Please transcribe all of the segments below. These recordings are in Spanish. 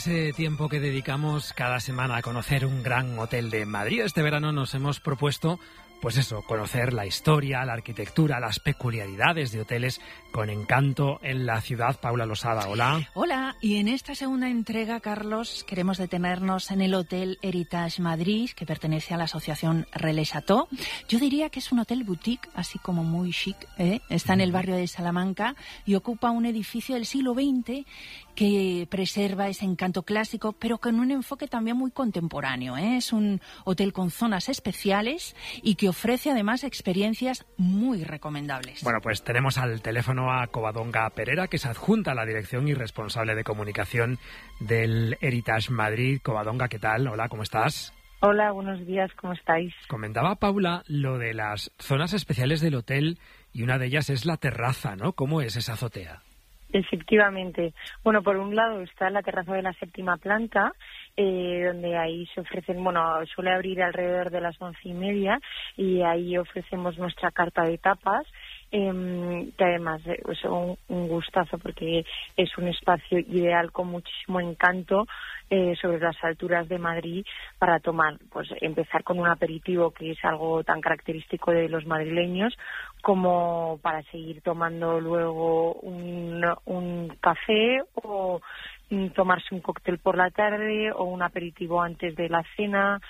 Ese tiempo que dedicamos cada semana a conocer un gran hotel de Madrid, este verano nos hemos propuesto, pues eso, conocer la historia, la arquitectura, las peculiaridades de hoteles con encanto en la ciudad. Paula Losada, hola. Hola, y en esta segunda entrega, Carlos, queremos detenernos en el Hotel Heritage Madrid, que pertenece a la asociación Relais Chateau. Yo diría que es un hotel boutique, así como muy chic, ¿eh? Está en el barrio de Salamanca y ocupa un edificio del siglo XX que preserva ese encanto clásico, pero con un enfoque también muy contemporáneo, ¿eh? Es un hotel con zonas especiales y que ofrece además experiencias muy recomendables. Bueno, pues tenemos al teléfono a Covadonga Perera, que es adjunta a la dirección y responsable de comunicación del Heritage Madrid. Covadonga, ¿qué tal? Hola, ¿cómo estás? Hola, buenos días, ¿cómo estáis? Comentaba Paula lo de las zonas especiales del hotel y una de ellas es la terraza, ¿no? ¿Cómo es esa azotea? Efectivamente. Bueno, por un lado está la terraza de la 7ª planta, donde ahí se ofrecen, suele abrir alrededor de las 11:30 y ahí ofrecemos nuestra carta de tapas, que además es un gustazo porque es un espacio ideal con muchísimo encanto sobre las alturas de Madrid para tomar, pues empezar con un aperitivo que es algo tan característico de los madrileños, como para seguir tomando luego un café o tomarse un cóctel por la tarde o un aperitivo antes de la cena.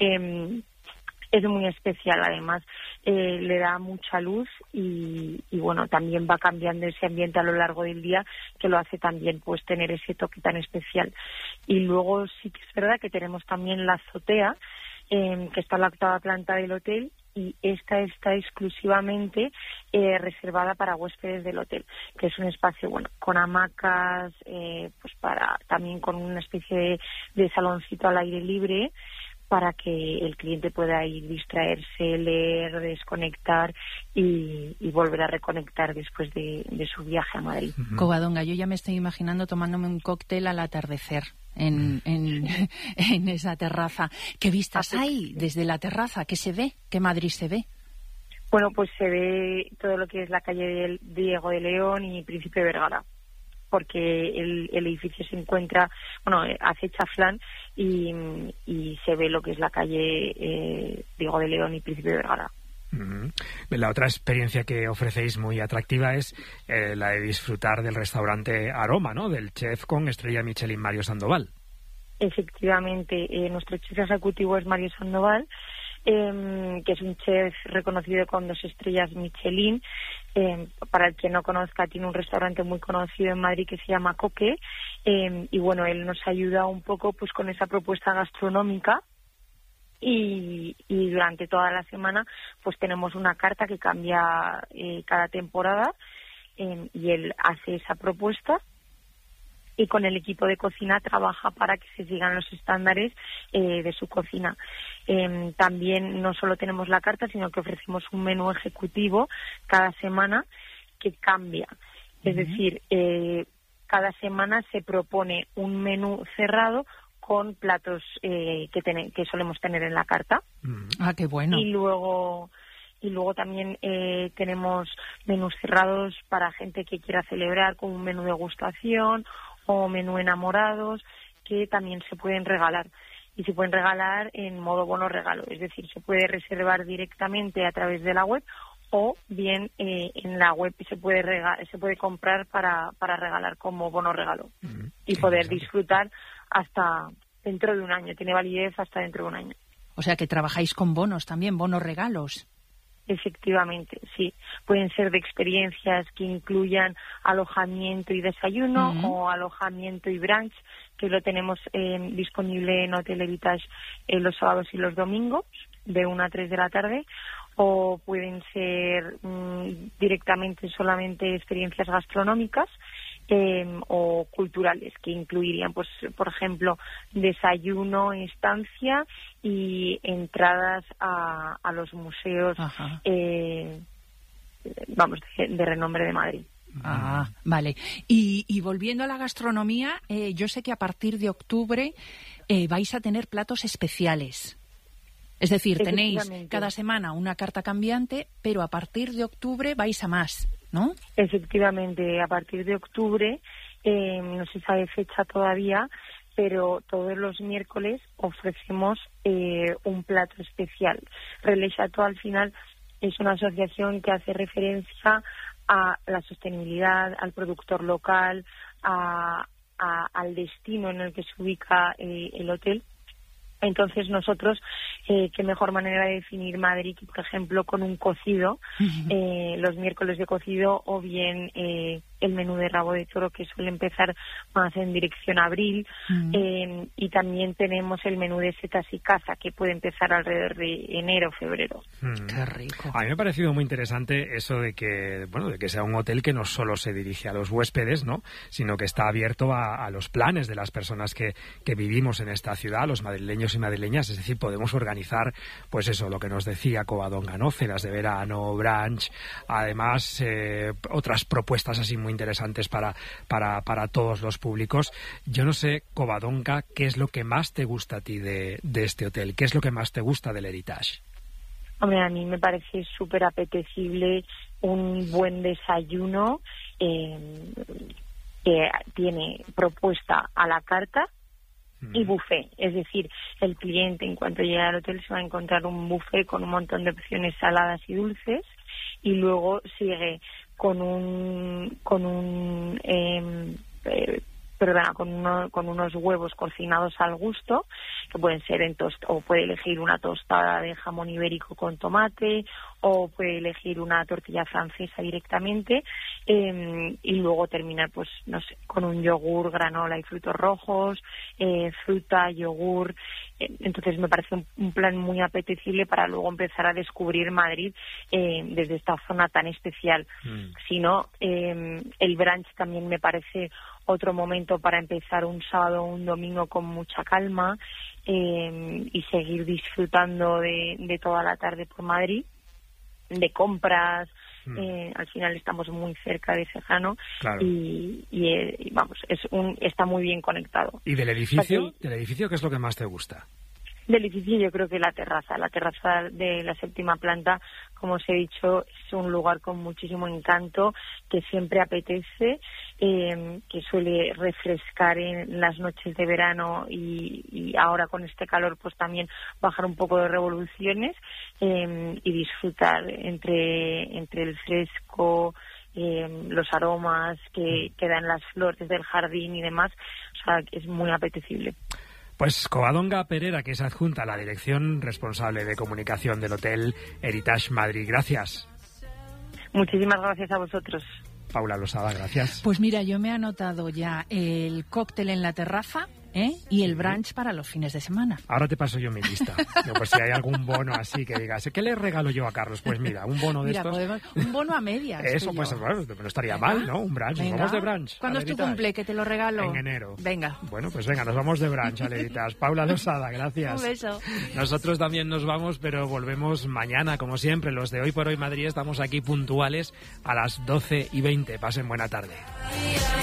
Es muy especial, además le da mucha luz y bueno, también va cambiando ese ambiente a lo largo del día, que lo hace también pues tener ese toque tan especial. Y luego sí que es verdad que tenemos también la azotea, que está en la 8ª planta del hotel, y esta está exclusivamente reservada para huéspedes del hotel, que es un espacio con hamacas, pues para también con una especie de saloncito al aire libre, para que el cliente pueda ir, distraerse, leer, desconectar y volver a reconectar después de su viaje a Madrid. Covadonga, yo ya me estoy imaginando tomándome un cóctel al atardecer en esa terraza. ¿Qué vistas hay desde la terraza? ¿Qué se ve? ¿Qué Madrid se ve? Bueno, pues se ve todo lo que es la calle del Diego de León y Príncipe de Vergara, porque el edificio se encuentra, hace chaflán y se ve lo que es la calle Diego de León y Príncipe de Vergara. La otra experiencia que ofrecéis muy atractiva es la de disfrutar del restaurante Aroma, ¿no? Del chef con estrella Michelin Mario Sandoval. Efectivamente, nuestro chef ejecutivo es Mario Sandoval, que es un chef reconocido con 2 estrellas Michelin. Para el que no conozca, tiene un restaurante muy conocido en Madrid que se llama Coque, y bueno, él nos ayuda un poco pues con esa propuesta gastronómica. Y durante toda la semana pues tenemos una carta que cambia cada temporada, y él hace esa propuesta y con el equipo de cocina trabaja para que se sigan los estándares de su cocina. También no solo tenemos la carta, sino que ofrecemos un menú ejecutivo cada semana que cambia. Es decir, cada semana se propone un menú cerrado con platos que solemos tener en la carta. Ah, qué bueno. Y luego también tenemos menús cerrados para gente que quiera celebrar, con un menú degustación o menú enamorados, que también se pueden regalar. Y se pueden regalar en modo bono regalo, es decir, se puede reservar directamente a través de la web, o bien en la web se puede comprar para regalar como bono regalo y poder disfrutar hasta dentro de un año. Tiene validez hasta dentro de un año. O sea que trabajáis con bonos también, bonos regalos. Efectivamente, sí. Pueden ser de experiencias que incluyan alojamiento y desayuno, o alojamiento y brunch, que lo tenemos disponible en Hotel Heritage los sábados y los domingos, de 1 a 3 de la tarde, o pueden ser directamente solamente experiencias gastronómicas, o culturales, que incluirían, pues, por ejemplo, desayuno, estancia y entradas a los museos, de renombre de Madrid. Ah, vale. Y volviendo a la gastronomía, yo sé que a partir de octubre vais a tener platos especiales. Es decir, tenéis cada semana una carta cambiante, pero a partir de octubre vais a más, ¿no? Efectivamente, a partir de octubre, no se sabe fecha todavía, pero todos los miércoles ofrecemos un plato especial. Relais Château al final es una asociación que hace referencia a la sostenibilidad, al productor local, al destino en el que se ubica el hotel. Entonces nosotros, qué mejor manera de definir Madrid que, por ejemplo, con un cocido, los miércoles de cocido, o bien el menú de rabo de toro, que suele empezar más en dirección a abril, y también tenemos el menú de setas y caza, que puede empezar alrededor de enero o febrero. Qué rico. A mí me ha parecido muy interesante eso de que, bueno, de que sea un hotel que no solo se dirige a los huéspedes, ¿no?, sino que está abierto a los planes de las personas que vivimos en esta ciudad, los madrileños y madrileñas. Es decir, podemos organizar, pues eso, lo que nos decía Covadonga, ¿no?, cenas de verano, brunch, además otras propuestas así muy interesantes para todos los públicos. Yo no sé, Covadonga, ¿qué es lo que más te gusta a ti de este hotel? ¿Qué es lo que más te gusta del Heritage? Hombre, a mí me parece súper apetecible un buen desayuno que tiene propuesta a la carta y buffet. Es decir, el cliente, en cuanto llegue al hotel, se va a encontrar un buffet con un montón de opciones saladas y dulces, y luego sigue con unos huevos cocinados al gusto, que pueden ser o puede elegir una tostada de jamón ibérico con tomate, o puede elegir una tortilla francesa directamente, y luego terminar, pues no sé, con un yogur, granola y frutos rojos, fruta, yogur. Entonces me parece un plan muy apetecible para luego empezar a descubrir Madrid desde esta zona tan especial. Si no, el brunch también me parece otro momento para empezar un sábado o un domingo con mucha calma, y seguir disfrutando de toda la tarde por Madrid, de compras. Al final estamos muy cerca de Sejano. Claro. y vamos, está muy bien conectado. ¿Y del edificio? ¿Del edificio qué es lo que más te gusta? Del edificio yo creo que la terraza de la 7ª planta, como os he dicho, es un lugar con muchísimo encanto, que siempre apetece, que suele refrescar en las noches de verano, y ahora con este calor pues también bajar un poco de revoluciones, y disfrutar entre el fresco, los aromas que dan las flores del jardín y demás. O sea, es muy apetecible. Pues Covadonga Perera, que es adjunta a la dirección responsable de comunicación del Hotel Heritage Madrid. Gracias. Muchísimas gracias a vosotros. Paula Losada, gracias. Pues mira, yo me he anotado ya el cóctel en la terraza, y el brunch para los fines de semana. Ahora te paso yo mi lista. Pues si hay algún bono así que digas, ¿qué le regalo yo a Carlos? Pues mira, un bono de estos. Un bono a medias. Eso, pues bueno, no estaría mal, ¿no? Un brunch. Nos vamos de brunch. ¿Cuándo es tu cumple? Que te lo regalo. En enero. Venga. Bueno, pues venga, nos vamos de brunch, Aleritas. Paula Losada, gracias. Un beso. Nosotros también nos vamos, pero volvemos mañana, como siempre. Los de Hoy por Hoy Madrid estamos aquí puntuales a las 12:20. Pasen buena tarde.